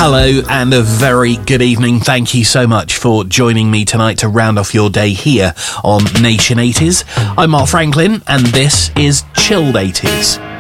Hello and a very good evening. Thank you so much for joining me tonight to round off your day here on Nation 80s. I'm Mark Franklin and this is Chilled 80s.